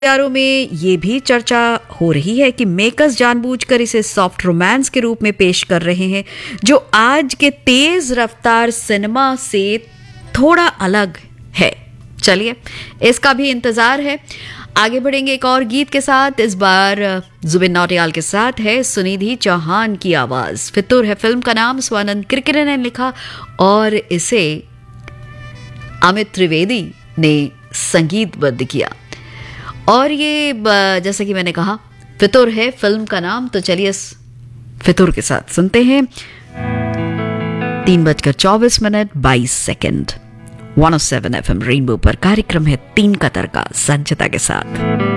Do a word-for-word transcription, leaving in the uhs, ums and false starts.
यारों में ये भी चर्चा हो रही है कि मेकर्स जानबूझकर इसे सॉफ्ट रोमांस के रूप में पेश कर रहे हैं, जो आज के तेज रफ्तार सिनेमा से थोड़ा अलग है। चलिए, इसका भी इंतजार है। आगे बढ़ेंगे एक और गीत के साथ। इस बार जुबिन नौटियाल के साथ है सुनिधि चौहान की आवाज। फितूर है फिल्म का नाम, स्वानंद किरकिरे ने लिखा और इसे अमित त्रिवेदी ने संगीतबद्ध किया। और ये जैसा कि मैंने कहा, फितूर है फिल्म का नाम। तो चलिए इस फितूर के साथ सुनते हैं। तीन बजकर चौबीस मिनट बाईस second one O seven F M rainbow पर कार्यक्रम है तीन का तड़का संचिता के साथ।